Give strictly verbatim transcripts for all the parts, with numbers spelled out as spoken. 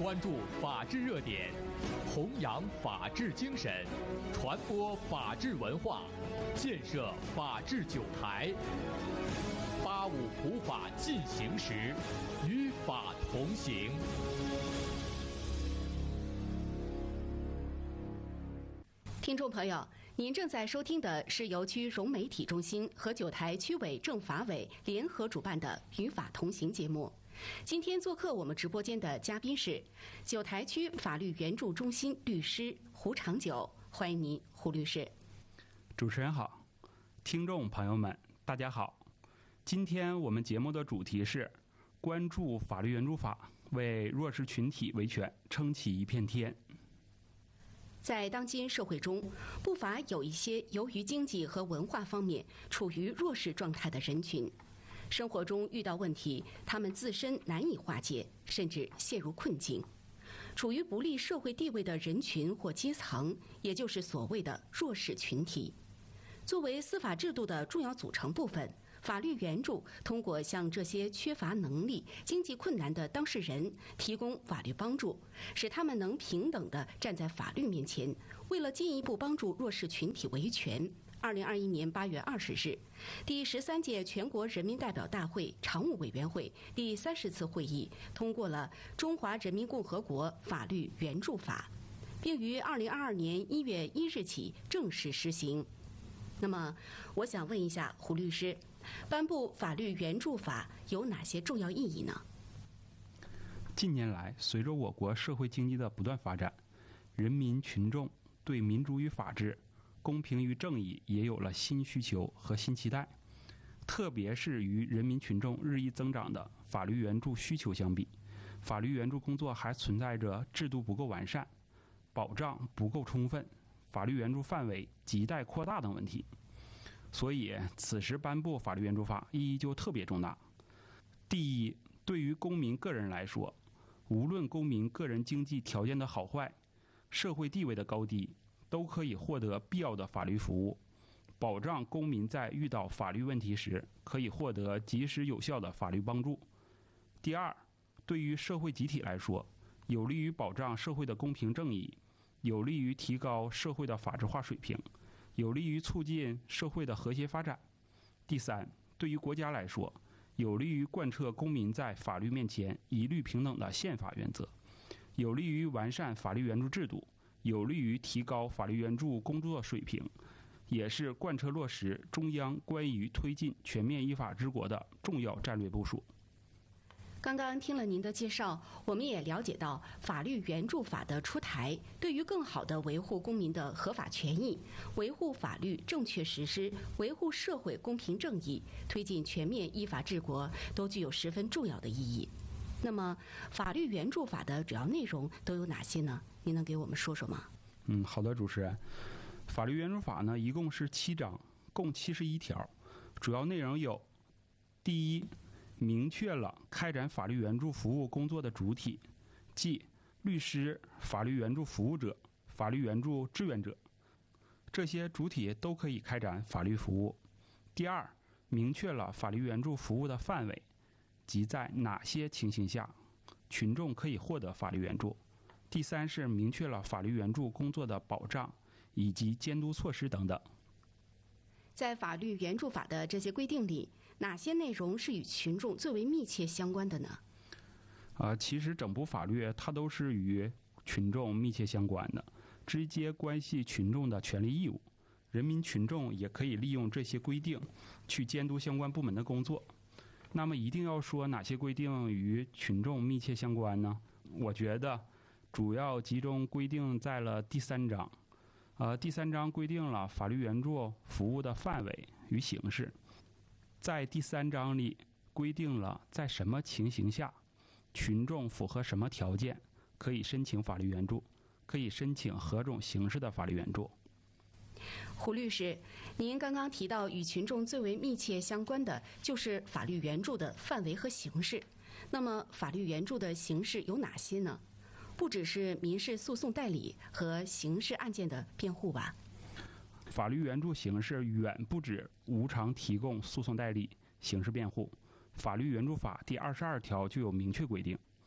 关注法治热点，弘扬法治精神，传播法治文化，建设法治酒台。八五普法进行时，与法同行。 听众朋友，您正在收听的是由区融媒体中心和九台区委政法委联合主办的《与法同行》节目。今天做客我们直播间的嘉宾是九台区法律援助中心律师胡长久，欢迎您，胡律师。 主持人好，听众朋友们大家好。今天我们节目的主题是关注法律援助法，为弱势群体维权撑起一片天。 在当今社会中，不乏有一些由于经济和文化方面处于弱势状态的人群，生活中遇到问题，他们自身难以化解，甚至陷入困境。处于不利社会地位的人群或阶层，也就是所谓的弱势群体。作为司法制度的重要组成部分，法律援助通过向这些缺乏能力、经济困难的当事人提供法律帮助，使他们能平等地站在法律面前。为了进一步帮助弱势群体维权，二零二一年八月二十日，第十三届全国人民代表大会常务委员会第三十次会议通过了《中华人民共和国法律援助法》，并于二零二二年一月一日起正式施行。那么，我想问一下胡律师，颁布法律援助法有哪些重要意义呢？ 近年来，随着我国社会经济的不断发展，人民群众对民主与法治、公平与正义也有了新需求和新期待。特别是与人民群众日益增长的法律援助需求相比，法律援助工作还存在着制度不够完善、保障不够充分、法律援助范围亟待扩大等问题。所以此时颁布法律援助法意义就特别重大。第一，对于公民个人来说，无论公民个人经济条件的好坏、社会地位的高低，都可以获得必要的法律服务，保障公民在遇到法律问题时可以获得及时有效的法律帮助。第二，对于社会集体来说，有利于保障社会的公平正义，有利于提高社会的法治化水平，有利于促进社会的和谐发展。第三，对于国家来说，有利于贯彻公民在法律面前一律平等的宪法原则，有利于完善法律援助制度，有利于提高法律援助工作水平，也是贯彻落实中央关于推进全面依法治国的重要战略部署。 刚刚听了您的介绍，我们也了解到法律援助法的出台，对于更好地维护公民的合法权益、维护法律正确实施、维护社会公平正义、推进全面依法治国，都具有十分重要的意义。那么，法律援助法的主要内容都有哪些呢？您能给我们说说吗？ 嗯，好的，主持人。法律援助法呢，一共是七章，共七十一条，主要内容有：第一，明确了开展法律援助服务工作的主体，即律师、法律援助服务者、法律援助志愿者，这些主体都可以开展法律服务。第二，明确了法律援助服务的范围，即在哪些情形下群众可以获得法律援助。第三是明确了法律援助工作的保障以及监督措施等等。 在法律援助法的这些规定里，哪些内容是与群众最为密切相关的呢？ 呃，其实整部法律它都是与群众密切相关的，直接关系群众的权利义务。人民群众也可以利用这些规定去监督相关部门的工作。那么一定要说哪些规定与群众密切相关呢？我觉得主要集中规定在了第三章。呃，第三章规定了法律援助服务的范围与形式。在第三章里规定了在什么情形下，群众符合什么条件可以申请法律援助，可以申请何种形式的法律援助。 胡律师，您刚刚提到与群众最为密切相关的就是法律援助的范围和形式。那么法律援助的形式有哪些呢？不只是民事诉讼代理和刑事案件的辩护吧？ 法律援助形式远不止无偿提供诉讼代理、刑事辩护。法律援助法第二十二条就有明确规定，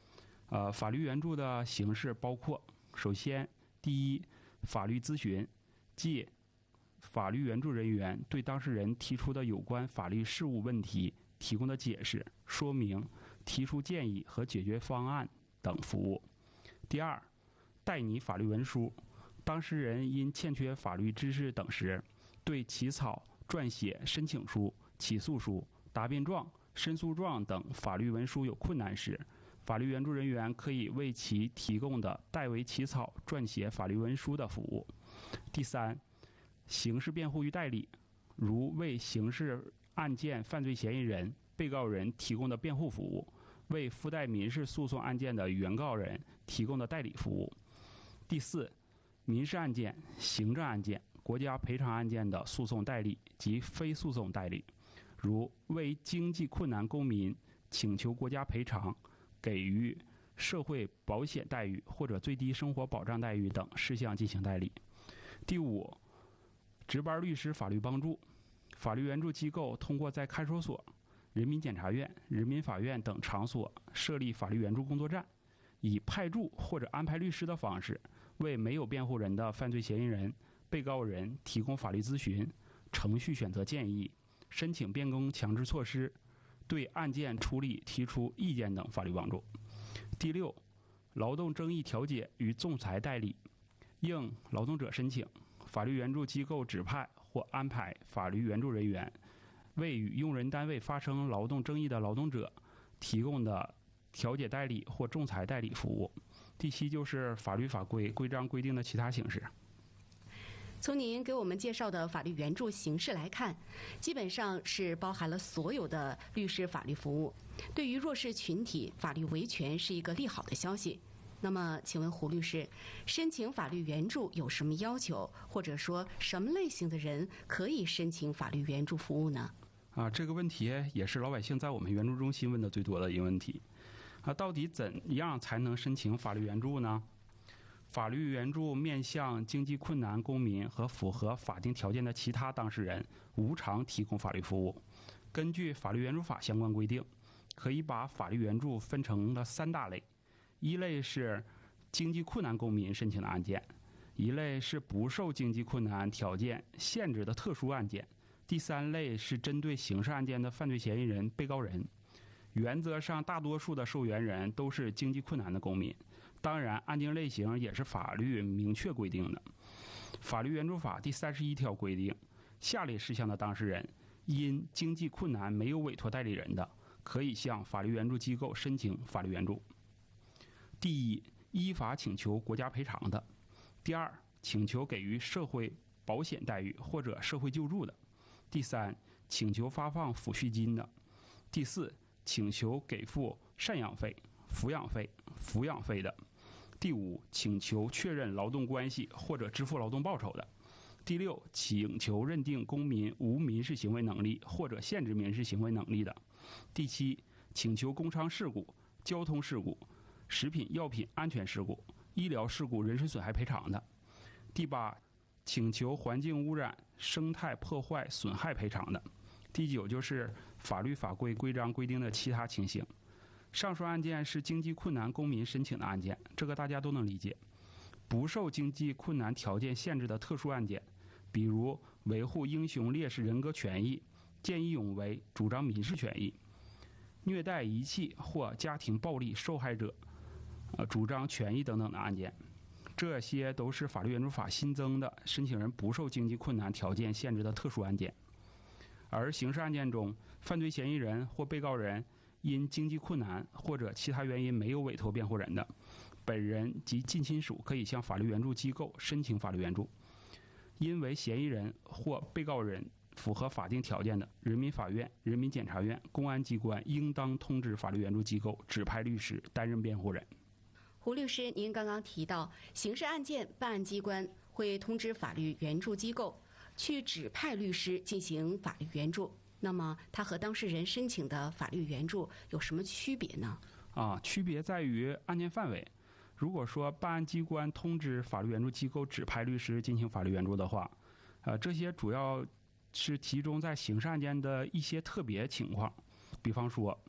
呃，法律援助的形式包括：首先，第一，法律咨询，即法律援助人员对当事人提出的有关法律事务问题提供的解释、说明、提出建议和解决方案等服务。第二，代拟法律文书，当事人因欠缺法律知识等时，对起草、撰写申请书、起诉书、答辩状、申诉状等法律文书有困难时，法律援助人员可以为其提供的代为起草、撰写法律文书的服务。第三，刑事辩护与代理，如为刑事案件犯罪嫌疑人、被告人提供的辩护服务，为附带民事诉讼案件的原告人提供的代理服务。第四，民事案件、行政案件、国家赔偿案件的诉讼代理及非诉讼代理，如为经济困难公民请求国家赔偿、给予社会保险待遇或者最低生活保障待遇等事项进行代理。第五，值班律师法律帮助，法律援助机构通过在看守所、人民检察院、人民法院等场所设立法律援助工作站，以派驻或者安排律师的方式，为没有辩护人的犯罪嫌疑人、被告人提供法律咨询、程序选择建议、申请变更强制措施、对案件处理提出意见等法律帮助。第六，劳动争议调解与仲裁代理，应劳动者申请，法律援助机构指派或安排法律援助人员为与用人单位发生劳动争议的劳动者提供的调解代理或仲裁代理服务。第七，就是法律法规、规章规定的其他形式。 从您给我们介绍的法律援助形式来看，基本上是包含了所有的律师法律服务。对于弱势群体，法律维权是一个利好的消息。那么，请问胡律师，申请法律援助有什么要求，或者说什么类型的人可以申请法律援助服务呢？ 啊，这个问题也是老百姓在我们援助中心问的最多的一个问题。啊，到底怎样才能申请法律援助呢？法律援助面向经济困难公民和符合法定条件的其他当事人无偿提供法律服务。根据法律援助法相关规定，可以把法律援助分成了三大类。一类是经济困难公民申请的案件，一类是不受经济困难条件限制的特殊案件，第三类是针对刑事案件的犯罪嫌疑人、被告人。原则上，大多数的受援人都是经济困难的公民，当然，案件类型也是法律明确规定的。法律援助法第三十一条规定，下列事项的当事人因经济困难没有委托代理人的，可以向法律援助机构申请法律援助。第一，依法请求国家赔偿的；第二，请求给予社会保险待遇或者社会救助的；第三，请求发放抚恤金的；第四，请求给付赡养费、抚养费、抚养费的；第五，请求确认劳动关系或者支付劳动报酬的；第六，请求认定公民无民事行为能力或者限制民事行为能力的；第七，请求工伤事故、交通事故、食品药品安全事故、医疗事故人身损害赔偿的；第八，请求环境污染、生态破坏损害赔偿的；第九，就是法律法规、规章规定的其他情形。上述案件是经济困难公民申请的案件，这个大家都能理解。不受经济困难条件限制的特殊案件，比如维护英雄烈士人格权益、见义勇为、主张民事权益、虐待遗弃或家庭暴力受害者呃，主张权益等等的案件，这些都是法律援助法新增的申请人不受经济困难条件限制的特殊案件。而刑事案件中，犯罪嫌疑人或被告人因经济困难或者其他原因没有委托辩护人的，本人及近亲属可以向法律援助机构申请法律援助。因为嫌疑人或被告人符合法定条件的，人民法院、人民检察院、公安机关应当通知法律援助机构指派律师担任辩护人。 胡律师，您刚刚提到，刑事案件办案机关会通知法律援助机构去指派律师进行法律援助，那么它和当事人申请的法律援助有什么区别呢？ 啊，区别在于案件范围。如果说办案机关通知法律援助机构指派律师进行法律援助的话，呃，这些主要是集中在刑事案件的一些特别情况，比方说，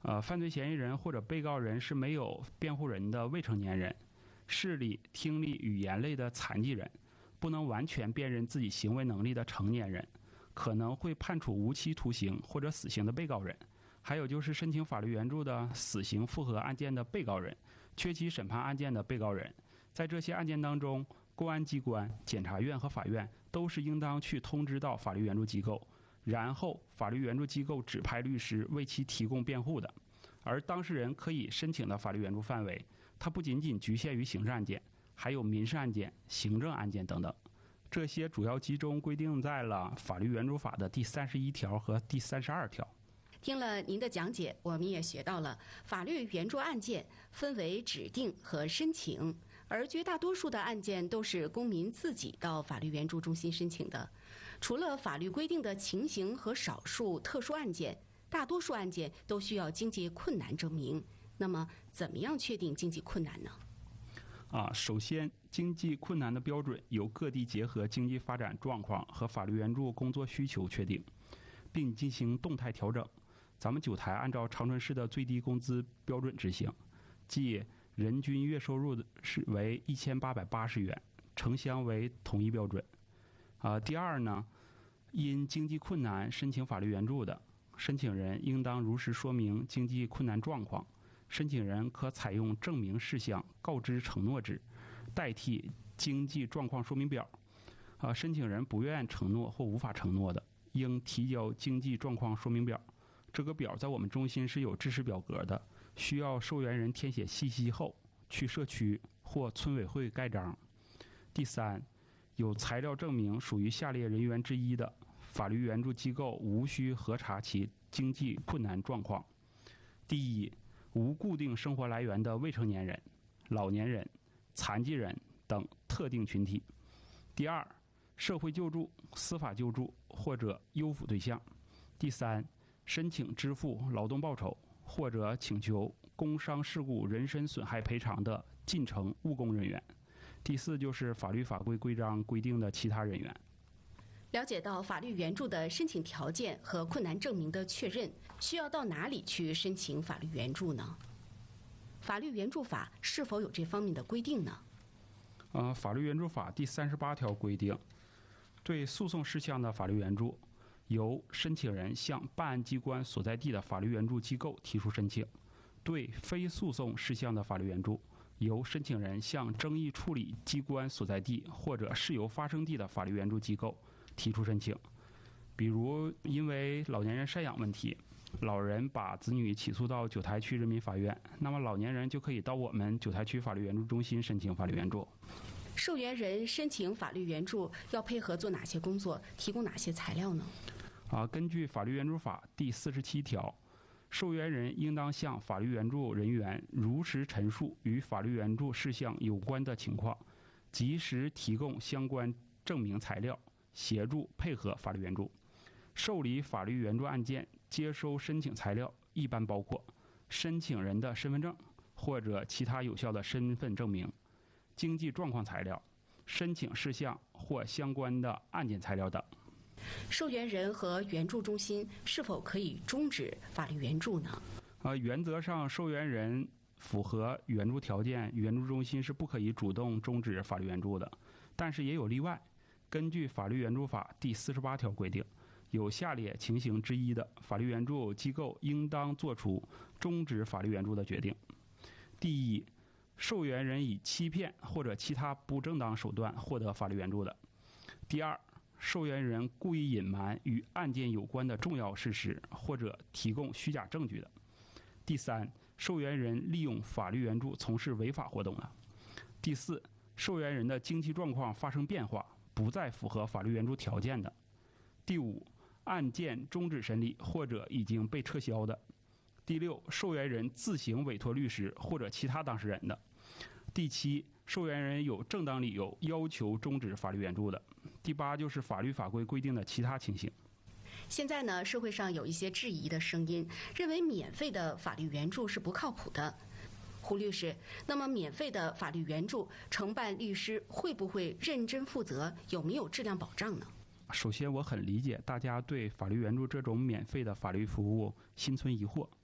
呃，犯罪嫌疑人或者被告人是没有辩护人的未成年人，视力、听力、语言类的残疾人，不能完全辨认自己行为能力的成年人，可能会判处无期徒刑或者死刑的被告人，还有就是申请法律援助的死刑复核案件的被告人、缺期审判案件的被告人。在这些案件当中，公安机关、检察院和法院都是应当去通知到法律援助机构，然后法律援助机构指派律师为其提供辩护的。而当事人可以申请的法律援助范围，它不仅仅局限于刑事案件，还有民事案件、行政案件等等。这些主要集中规定在了法律援助法的第三十一条和第三十二条。 听了您的讲解，我们也学到了法律援助案件分为指定和申请，而绝大多数的案件都是公民自己到法律援助中心申请的。除了法律规定的情形和少数特殊案件，大多数案件都需要经济困难证明。那么，怎么样确定经济困难呢？ 啊，首先，经济困难的标准由各地结合经济发展状况和法律援助工作需求确定，并进行动态调整。咱们九台按照长春市的最低工资标准执行，即人均月收入是为一千八百八十元，城乡为统一标准。啊，第二呢，因经济困难申请法律援助的申请人应当如实说明经济困难状况，申请人可采用证明事项告知承诺制，代替经济状况说明表。啊，申请人不愿承诺或无法承诺的，应提交经济状况说明表。这个表在我们中心是有制式表格的，需要受援人填写信息后去社区或村委会盖章。第三，有材料证明属于下列人员之一的，法律援助机构无需核查其经济困难状况。第一，无固定生活来源的未成年人、老年人、残疾人等特定群体。第二，社会救助、司法救助或者优抚对象。第三，申请支付劳动报酬或者请求工伤事故人身损害赔偿的进城务工人员。第四，就是法律法规规章规定的其他人员。 了解到法律援助的申请条件和困难证明的确认，需要到哪里去申请法律援助呢？法律援助法是否有这方面的规定呢？ 呃，法律援助法第三十八条规定，对诉讼事项的法律援助，由申请人向办案机关所在地的法律援助机构提出申请；对非诉讼事项的法律援助，由申请人向争议处理机关所在地或者事由发生地的法律援助机构提出申请。比如，因为老年人赡养问题，老人把子女起诉到九台区人民法院，那么老年人就可以到我们九台区法律援助中心申请法律援助。 受援人申请法律援助要配合做哪些工作，提供哪些材料呢？ 啊，根据法律援助法第四十七条，受援人应当向法律援助人员如实陈述与法律援助事项有关的情况，及时提供相关证明材料，协助配合法律援助。受理法律援助案件接收申请材料一般包括申请人的身份证或者其他有效的身份证明、经济状况材料、申请事项或相关的案件材料等。 受援人和援助中心是否可以终止法律援助呢？ 呃，原则上，受援人符合援助条件，援助中心是不可以主动终止法律援助的。但是也有例外，根据法律援助法第四十八条规定，有下列情形之一的，法律援助机构应当作出终止法律援助的决定。第一，受援人以欺骗或者其他不正当手段获得法律援助的。第二，受援人故意隐瞒与案件有关的重要事实，或者提供虚假证据的。第三，受援人利用法律援助从事违法活动的。第四，受援人的经济状况发生变化，不再符合法律援助条件的。第五，案件终止审理或者已经被撤销的。第六，受援人自行委托律师或者其他当事人的。第七，受援人有正当理由要求终止法律援助的。第八，就是法律法规规定的其他情形。 现在呢，社会上有一些质疑的声音，认为免费的法律援助是不靠谱的。胡律师，那么免费的法律援助，承办律师会不会认真负责，有没有质量保障呢？ 首先，我很理解大家对法律援助这种免费的法律服务心存疑惑。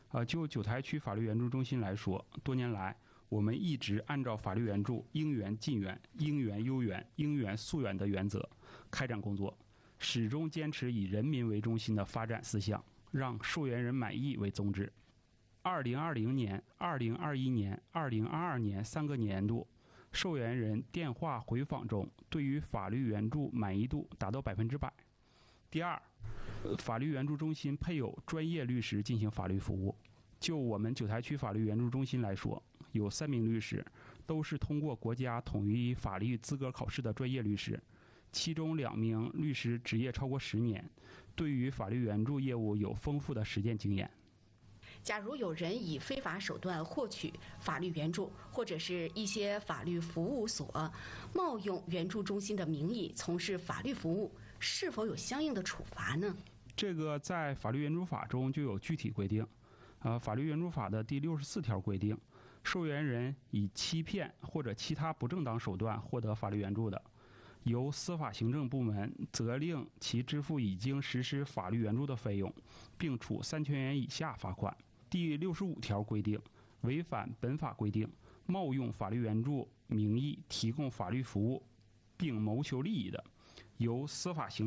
呃，就九台区法律援助中心来说，多年来我们一直按照法律援助应援尽援、应援优援、应援溯源的原则开展工作，始终坚持以人民为中心的发展思想，让受援人满意为宗旨。二零二零年、二零二一年、二零二二年三个年度，受援人电话回访中对于法律援助满意度达到百分之百。第二，法律援助中心配有专业律师进行法律服务。就我们九台区法律援助中心来说，有三名律师，都是通过国家统一法律资格考试的专业律师，其中两名律师执业超过十年，对于法律援助业务有丰富的实践经验。 假如有人以非法手段获取法律援助，或者是一些法律服务所冒用援助中心的名义从事法律服务，是否有相应的处罚呢？ 这个在法律援助法中就有具体规定。呃，法律援助法的第六十四条规定，受援人以欺骗或者其他不正当手段获得法律援助的，由司法行政部门责令其支付已经实施法律援助的费用，并处三千元以下罚款。第六十五条规定，违反本法规定，冒用法律援助名义提供法律服务并谋求利益的，由司法行